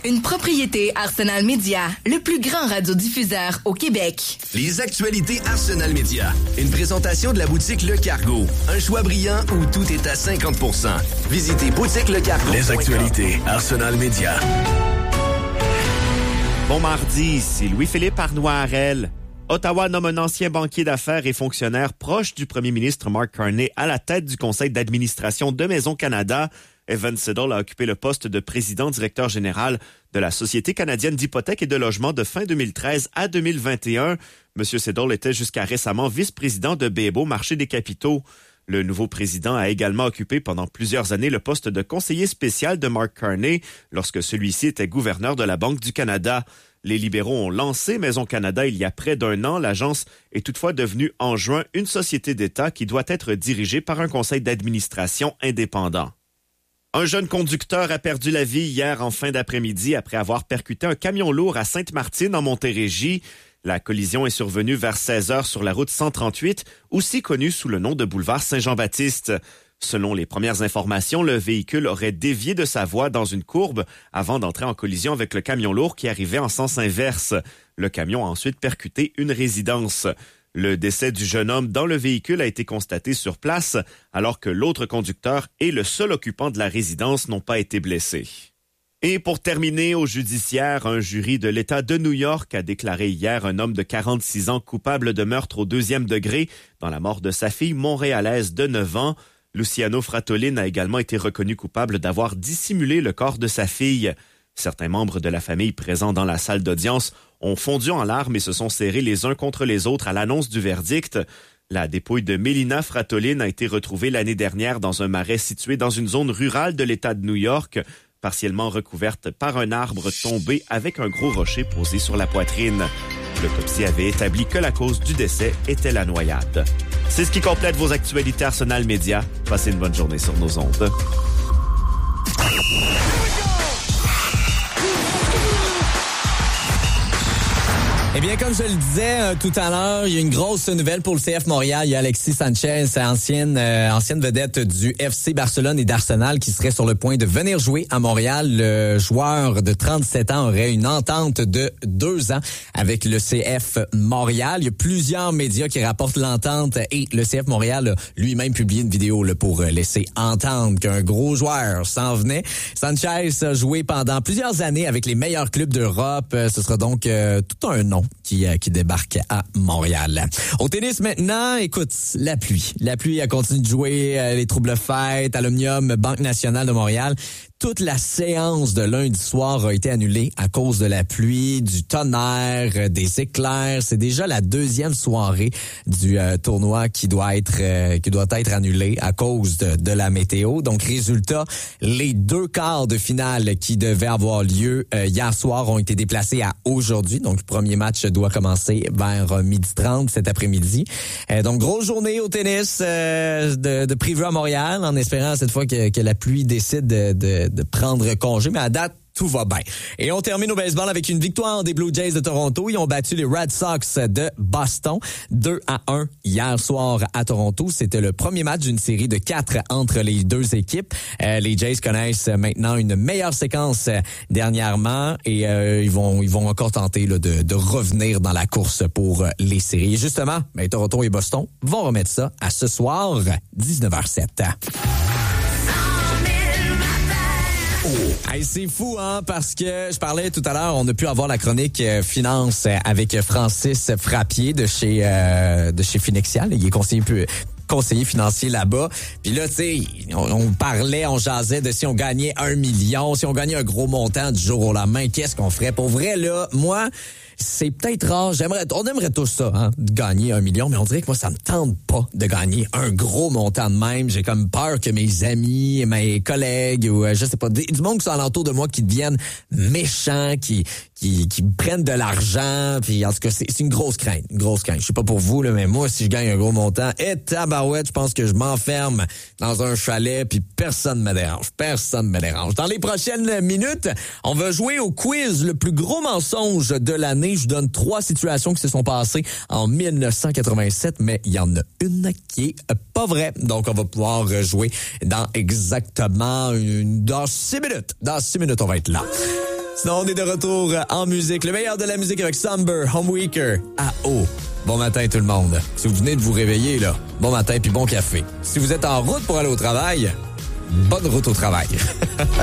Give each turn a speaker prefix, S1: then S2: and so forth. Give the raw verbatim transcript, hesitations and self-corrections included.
S1: une propriété Arsenal Média, le plus grand radiodiffuseur au Québec.
S2: Les actualités Arsenal Média. Une présentation de la boutique Le Cargo. Un choix brillant où tout est à cinquante pour cent. Visitez boutique le cargo. Les actualités Arsenal Média.
S3: Bon mardi, c'est Louis-Philippe Arnois-Harel. Ottawa nomme un ancien banquier d'affaires et fonctionnaire proche du premier ministre Mark Carney à la tête du conseil d'administration de Maison Canada. Evan Siddall a occupé le poste de président-directeur général de la Société canadienne d'hypothèques et de logement de fin deux mille treize à deux mille vingt et un. Monsieur Siddall était jusqu'à récemment vice-président de B M O Marché des capitaux. Le nouveau président a également occupé pendant plusieurs années le poste de conseiller spécial de Mark Carney lorsque celui-ci était gouverneur de la Banque du Canada. Les libéraux ont lancé Maison Canada il y a près d'un an. L'agence est toutefois devenue en juin une société d'État qui doit être dirigée par un conseil d'administration indépendant. Un jeune conducteur a perdu la vie hier en fin d'après-midi après avoir percuté un camion lourd à Sainte-Martine en Montérégie. La collision est survenue vers seize heures sur la route cent trente-huit, aussi connue sous le nom de boulevard Saint-Jean-Baptiste. Selon les premières informations, le véhicule aurait dévié de sa voie dans une courbe avant d'entrer en collision avec le camion lourd qui arrivait en sens inverse. Le camion a ensuite percuté une résidence. Le décès du jeune homme dans le véhicule a été constaté sur place, alors que l'autre conducteur et le seul occupant de la résidence n'ont pas été blessés. Et pour terminer, au judiciaire, un jury de l'État de New York a déclaré hier un homme de quarante-six ans coupable de meurtre au deuxième degré dans la mort de sa fille montréalaise de neuf ans. Luciano Fratolin a également été reconnu coupable d'avoir dissimulé le corps de sa fille. Certains membres de la famille présents dans la salle d'audience ont fondu en larmes et se sont serrés les uns contre les autres à l'annonce du verdict. La dépouille de Mélina Fratolin a été retrouvée l'année dernière dans un marais situé dans une zone rurale de l'État de New York, partiellement recouverte par un arbre tombé avec un gros rocher posé sur la poitrine. L'autopsie avait établi que la cause du décès était la noyade. C'est ce qui complète vos actualités Arsenal Média. Passez une bonne journée sur nos ondes.
S4: Eh bien, comme je le disais euh, tout à l'heure, il y a une grosse nouvelle pour le C F Montréal. Il y a Alexis Sanchez, ancienne euh, ancienne vedette du F C Barcelone et d'Arsenal, qui serait sur le point de venir jouer à Montréal. Le joueur de trente-sept ans aurait une entente de deux ans avec le C F Montréal. Il y a plusieurs médias qui rapportent l'entente et le C F Montréal a lui-même publié une vidéo là, pour laisser entendre qu'un gros joueur s'en venait. Sanchez a joué pendant plusieurs années avec les meilleurs clubs d'Europe. Ce sera donc euh, tout un nom qui, euh, qui débarque à Montréal. Au tennis maintenant, écoute, la pluie. La pluie a continué de jouer, euh, les troubles fêtes, Alumnium, Banque nationale de Montréal. Toute la séance de lundi soir a été annulée à cause de la pluie, du tonnerre, des éclairs. C'est déjà la deuxième soirée du euh, tournoi qui doit être euh, qui doit être annulée à cause de, de la météo. Donc, résultat, les deux quarts de finale qui devaient avoir lieu euh, hier soir ont été déplacés à aujourd'hui. Donc, le premier match doit commencer vers midi trente cet après-midi. Euh, donc, grosse journée au tennis euh, de, de prévu à Montréal, en espérant cette fois que, que la pluie décide de, de de prendre congé, mais à date, tout va bien. Et on termine au baseball avec une victoire des Blue Jays de Toronto. Ils ont battu les Red Sox de Boston deux à un hier soir à Toronto. C'était le premier match d'une série de quatre entre les deux équipes. Euh, les Jays connaissent maintenant une meilleure séquence dernièrement et euh, ils vont ils vont encore tenter là, de, de revenir dans la course pour les séries. Et justement, ben, Toronto et Boston vont remettre ça à ce soir, dix-neuf heures zéro sept. Oh. Hey, c'est fou, hein, parce que je parlais tout à l'heure, on a pu avoir la chronique euh, finance avec Francis Frappier de chez euh, de chez Finexial. Il est conseiller conseiller financier là-bas. Puis là, tu sais, on, on parlait, on jasait de si on gagnait un million, si on gagnait un gros montant du jour au lendemain, qu'est-ce qu'on ferait? Pour vrai, là, moi, c'est peut-être rare. J'aimerais, on aimerait tous ça, hein, de gagner un million, mais on dirait que moi, ça me tente pas de gagner un gros montant de même. J'ai comme peur que mes amis, mes collègues, ou euh, je sais pas, du monde qui sont alentour de moi qui deviennent méchants, qui qui, qui prennent de l'argent. Puis en tout cas, c'est, c'est une grosse crainte, une grosse crainte. Je sais pas pour vous, là, mais moi, si je gagne un gros montant, et tabarouette, je pense que je m'enferme dans un chalet, puis personne me dérange. Personne me dérange. Dans les prochaines minutes, on va jouer au quiz le plus gros mensonge de l'année. Je vous donne trois situations qui se sont passées en dix-neuf cent quatre-vingt-sept, mais il y en a une qui est pas vraie. Donc, on va pouvoir jouer dans exactement une, dans six minutes. Dans six minutes, on va être là. Sinon, on est de retour en musique. Le meilleur de la musique avec Somber, Homeweaker, A O. Bon matin tout le monde. Si vous venez de vous réveiller, là, bon matin puis bon café. Si vous êtes en route pour aller au travail, bonne route au travail.